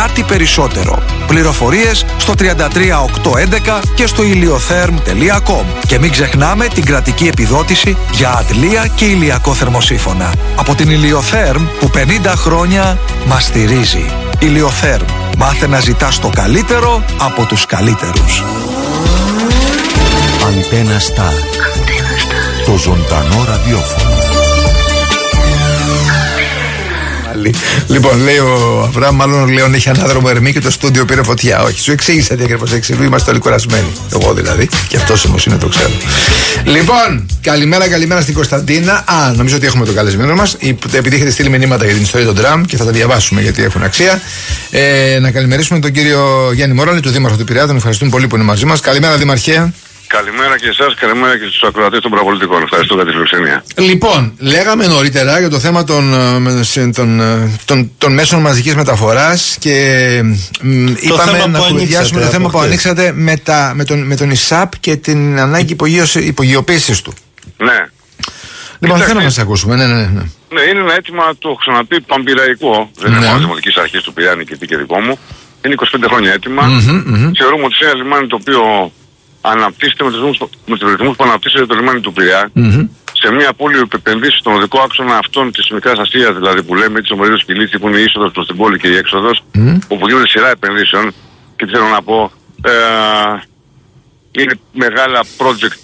κάτι περισσότερο. Πληροφορίες στο 33811 και στο iliotherm.com. Και μην ξεχνάμε την κρατική επιδότηση για αντλία και ηλιακό θερμοσύφωνα. Από την Iliotherm που 50 χρόνια μας στηρίζει. Iliotherm. Μάθε να ζητάς το καλύτερο από τους καλύτερους. Αντένα Σταρ. Το ζωντανό ραδιόφωνο. Λοιπόν, λέει ο Αβραάμ, μάλλον Λέων έχει ανάδρομο ερμή και το στούντιο πήρε φωτιά. Όχι, σου εξήγησα τι ακριβώς έχει συμβεί. Είμαστε όλοι κουρασμένοι. Εγώ δηλαδή. Και αυτός όμως είναι, το ξέρω. Λοιπόν, καλημέρα στην Κωνσταντίνα. Νομίζω ότι έχουμε τον καλεσμένο μας. Επειδή έχετε στείλει μηνύματα για την ιστορία των τραμ και θα τα διαβάσουμε γιατί έχουν αξία. Να καλημερίσουμε τον κύριο Γιάννη Μόραλη, του Δήμαρχου του Πειραιά. Τον ευχαριστούμε πολύ που είναι μαζί μας. Καλημέρα, Δημαρχέ. Καλημέρα και εσάς, καλημέρα και στους ακροατές των παραπολιτικών. Ευχαριστώ για τη φιλοξενία. Λοιπόν, λέγαμε νωρίτερα για το θέμα των μέσων μαζικής μεταφοράς και είπαμε να κουβεντιάσουμε το θέμα που ανοίξατε με τον ΙΣΑΠ και την ανάγκη υπογειοποίησης του. Ναι. Λοιπόν, θέλω να σας ακούσουμε. Ναι, είναι ένα αίτημα, το έχω ξαναπεί, πανπειραϊκό. Δεν είναι μόνο Δημοτικής Αρχής του Πειραιά, και δικό μου. Είναι 25 χρόνια αίτημα. Θεωρούμε ότι είναι ένα λιμάνι το οποίο αναπτύσσεται με τους ρυθμούς που αναπτύσσεται το λιμάνι του Πειραιά, σε μια πόλη που επενδύσει στον οδικό άξονα αυτών της Μικράς Ασίας, δηλαδή που λέμε, της Ομορίδος Κιλίτσι, που είναι η είσοδος προς την πόλη και η έξοδος, όπου γίνονται σειρά επενδύσεων. Και τι θέλω να πω, είναι μεγάλα project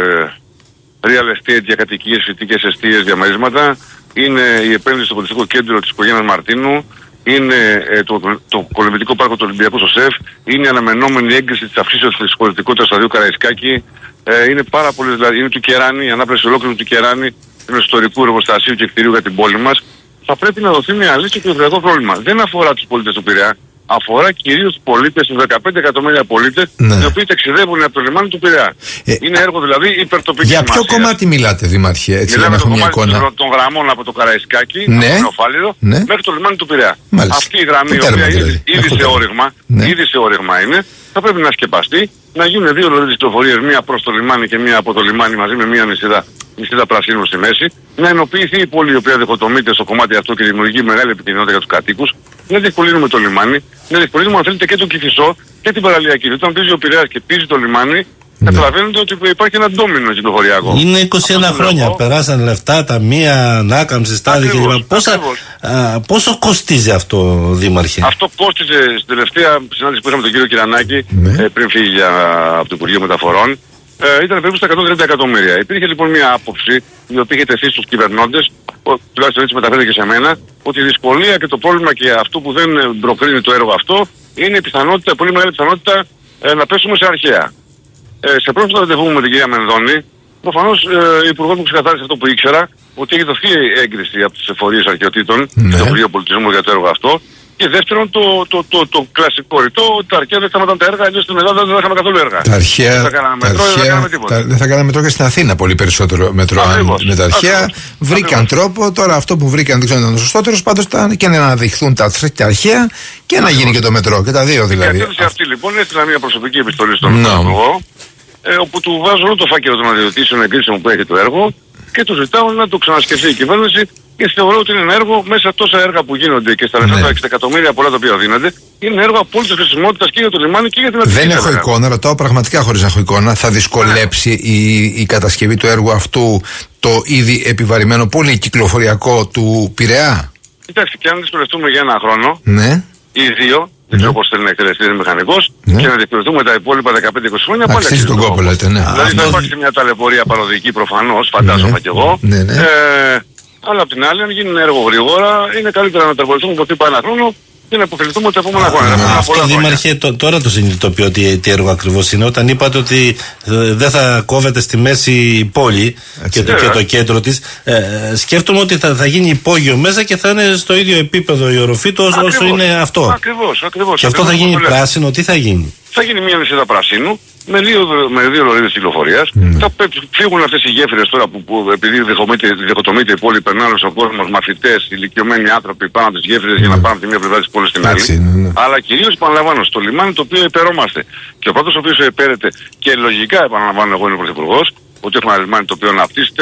real estate για κατοικίες, φοιτικές εστίες, διαμερίσματα. Είναι η επένδυση στο πολιτιστικό κέντρο της οικογένειας Μαρτίνου. Είναι το κολυμβητικό πάρκο του Ολυμπιακού στο ΣΕΦ. Είναι η αναμενόμενη έγκριση της αυξήσεως της πολιτικότητας του σταδίου Καραϊσκάκη. Είναι πάρα πολύ, δηλαδή είναι του Κεράνη, η ανάπλαση ολόκληρου του Κεράνη, του ιστορικού εργοστασίου και κτηρίου για την πόλη μας. Θα πρέπει να δοθεί μια λύση και το ευρωπαϊκό πρόβλημα. Δεν αφορά τους πολίτες του Πειραιά, αφορά κυρίως τους πολίτες, τους 15 εκατομμύρια πολίτες, οι οποίοι ταξιδεύουν από το λιμάνι του Πειραιά. Είναι έργο δηλαδή υπερτοπικής σημασίας. Για ποιο κομμάτι μιλάτε, Δημαρχέ, έτσι για να έχουμε μια εικόνα? Των γραμμών από το Καραϊσκάκη, από το Νεοφάλιρο, μέχρι το λιμάνι του Πειραιά. Αυτή η γραμμή, η οποία ήδη σε όριγμα είναι, θα πρέπει να σκεπαστεί, να γίνουν δύο λωρίδες κυκλοφορίες, μία προς το λιμάνι και μία από το λιμάνι μαζί με μία νησίδα πρασίνου στη μέση, να ενοποιηθεί η πόλη η οποία διχοτομείται στο κομμάτι αυτό και δημιουργεί μεγάλη επικοινωνία για τους κατοίκους, να διευκολύνουμε το λιμάνι, να διευκολύνουμε αν θέλετε και τον Κηφισό και την παραλιακή. Όταν πίζει ο Πειραιάς και πίζει το λιμάνι, καταλαβαίνετε ότι υπάρχει ένα ντόμινο κυκλοφοριακό. Είναι 21 χρόνια. Περάσαν λεφτά, ταμεία, ανάκαμψη, στάδια κλπ. Πόσο κοστίζει αυτό, Δήμαρχε? Αυτό κόστιζε στην τελευταία συνάντηση που είχαμε τον κύριο Κυρανάκη, πριν φύγει από το Υπουργείο Μεταφορών. Ήταν περίπου στα 130 εκατομμύρια. Υπήρχε λοιπόν μια άποψη η οποία είχε τεθεί στους κυβερνώντες, τουλάχιστον έτσι μεταφέρεται και σε μένα, ότι η δυσκολία και το πρόβλημα και αυτό που δεν προκρίνει το έργο αυτό είναι η πιθανότητα, πολύ μεγάλη πιθανότητα να πέσουμε σε αρχαία. Σε πρόσφατο ραντεβού με την κυρία Μενδώνη, προφανώς η Υπουργός μου ξεκαθάρισε αυτό που ήξερα, ότι έχει δοθεί έγκριση από τις εφορίες αρχαιοτήτων στο Υπουργείο Πολιτισμού για το έργο αυτό. Και δεύτερον, το κλασικό ρητό, ότι τα αρχαία δεν σταματάνε τα έργα, αλλιώς στην Ελλάδα δεν θα είχαμε καθόλου έργα. Τα αρχαία δεν θα κάναμε μετρό και στην Αθήνα πολύ περισσότερο μετρό. Με τα αρχαία βρήκαν τρόπο, τώρα αυτό που βρήκαν δεν ξέρω αν ήταν ο σωστότερος, πάντως ήταν και να αναδειχθούν τα αρχαία και να γίνει και το μετρό. Και τα δύο δηλαδή. Η αυτή λοιπόν έστειλα μια προσωπική επιστολή στον Υπουργό, όπου του βάζω όλο το φάκελο των αδειοδοτήσεων εγκρίσεων που έχει το έργο και του ζητάω να το ξανασκεφτεί η κυβέρνηση. Και θεωρώ ότι είναι ένα έργο μέσα τόσα έργα που γίνονται και στα λεφτά τα 60 εκατομμύρια πολλά τα οποία δίνονται. Είναι έργο απόλυτης χρησιμότητας και για το λιμάνι και για την Αττική. Δεν έχω εικόνα, ρωτάω πραγματικά χωρίς να έχω εικόνα. Θα δυσκολέψει η κατασκευή του έργου αυτού το ήδη επιβαρημένο πολύ κυκλοφοριακό του Πειραιά? Κοιτάξτε, και αν δυσκολευτούμε για ένα χρόνο ή δύο, δεν ξέρω πώς θέλει να εκτελεστεί ένα μηχανικός, και να διεκπληρωθούμε τα υπόλοιπα 15-20 χρόνια, πάλι αξίζει τον κόπο, λέτε. Δηλαδή θα υπάρξει μια ταλαιπωρία παροδική προφανώς, φαντάζομαι κι εγώ. Αλλά απ' την άλλη, αν γίνει ένα έργο γρήγορα, είναι καλύτερα να τερματιστούμε από τύπα ένα χρόνο και να υποφεληθούμε τα επόμενα χρόνια. Αυτό, Δήμαρχε, τώρα το συνειδητοποιώ τι έργο ακριβώς είναι. Όταν είπατε ότι δεν θα κόβεται στη μέση η πόλη και το κέντρο της, σκέφτομαι ότι θα γίνει υπόγειο μέσα και θα είναι στο ίδιο επίπεδο η οροφή του όσο είναι αυτό. Ακριβώς. Και αυτό θα γίνει πράσινο, τι θα γίνει? Θα γίνει μια νησίδα πρασίνου με δύο λωρίδες κυκλοφορίας. Θα φύγουν αυτές οι γέφυρες τώρα που επειδή διχοτομείται η πόλη, περνάνε στον κόσμο μαθητές, ηλικιωμένοι άνθρωποι πάνω από τις γέφυρες για να πάνε από τη μία πλευρά της πόλης στην άλλη. Αλλά κυρίως επαναλαμβάνω στο λιμάνι το οποίο υπερώμαστε. Και ο πρώτος ο οποίος επέρεται και λογικά επαναλαμβάνω εγώ είναι ο Πρωθυπουργός, ότι έχουμε ένα λιμάνι το οποίο αναπτύσσεται